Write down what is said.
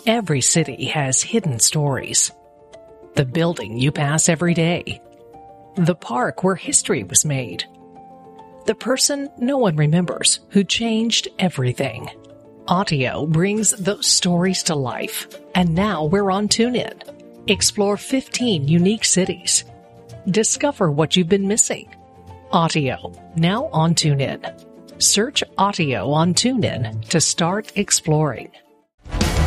Every city has hidden stories. The building you pass every day. The park where history was made. The person no one remembers who changed everything. Audio brings those stories to life. And now we're on TuneIn. Explore 15 unique cities. Discover what you've been missing. Audio, now on TuneIn. Search Audio on TuneIn to start exploring.